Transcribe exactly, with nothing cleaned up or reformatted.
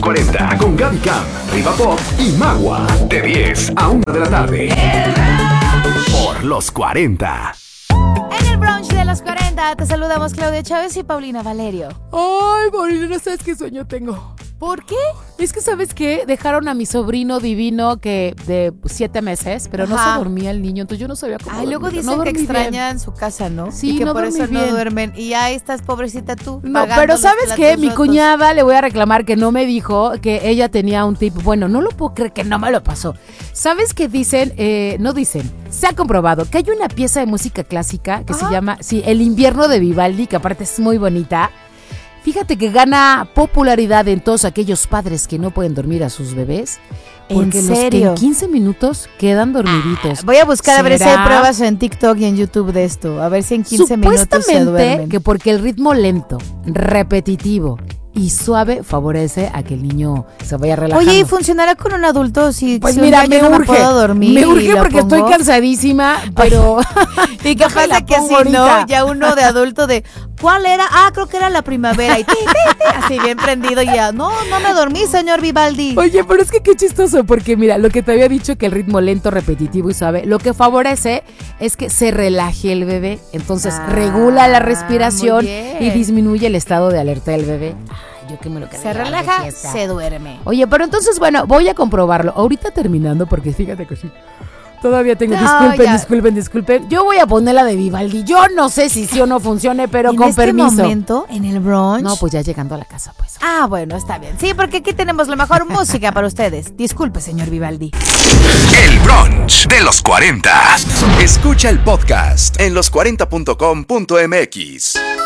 cuarenta con Gaby Cam, Riva Pop y Magua. De diez a una de la tarde. Por los cuarenta. En el brunch de los cuarenta te saludamos Claudia Chávez y Paulina Valerio. Ay, Paulina, no sabes qué sueño tengo. ¿Por qué? Es que, ¿sabes qué? Dejaron a mi sobrino divino que de siete meses, pero no Ajá. se dormía el niño, entonces yo no sabía cómo Ay, luego dormirlo. dicen No que dormí extrañan bien. su casa, ¿no? Sí, y que no por eso dormí no bien. duermen. Y ahí estás, pobrecita tú. No, pagando pero los ¿sabes platos qué? Mi rotos. cuñada le voy a reclamar que no me dijo que ella tenía un tip. Bueno, no lo puedo creer que no me lo pasó. ¿Sabes qué dicen? Eh, no dicen. Se ha comprobado que hay una pieza de música clásica que Ajá. se llama, sí, El invierno de Vivaldi, que aparte es muy bonita. Fíjate que gana popularidad en todos aquellos padres que no pueden dormir a sus bebés. ¿En Porque los que serio? en quince minutos quedan dormiditos. Voy a buscar a ver si hay ¿Será? pruebas en TikTok y en YouTube de esto. A ver si en quince minutos se Supuestamente duermen. que porque el ritmo lento, repetitivo y suave favorece a que el niño se vaya relajando. Oye, ¿y funcionará con un adulto si, Pues si mira, un día me yo no urge. me puedo dormir? Me y urge la porque pongo? estoy cansadísima, pero Y capaz la de que pongo si no, ahorita. ya uno de adulto de ¿cuál era? Ah, creo que era la primavera. Y ti, ti, ti, así bien prendido y ya. No, no me dormí, señor Vivaldi. Oye, pero es que qué chistoso, porque mira, lo que te había dicho que el ritmo lento, repetitivo y suave, lo que favorece es que se relaje el bebé, entonces Ah, regula la respiración muy bien. y disminuye el estado de alerta del bebé. Ay, yo que me lo quedé Se de relaja, fiesta. se duerme. Oye, pero entonces, bueno, voy a comprobarlo. Ahorita terminando, porque fíjate que sí. Todavía tengo, No, disculpen, ya. disculpen, disculpen. Yo voy a poner la de Vivaldi. Yo no sé si sí o no funcione, pero en con este permiso. momento, en el brunch. No, pues ya llegando a la casa, pues. Ah, bueno, está bien. Sí, porque aquí tenemos la mejor música para ustedes. Disculpe, señor Vivaldi. El brunch de los cuarenta. Escucha el podcast en los cuarenta punto com punto m x.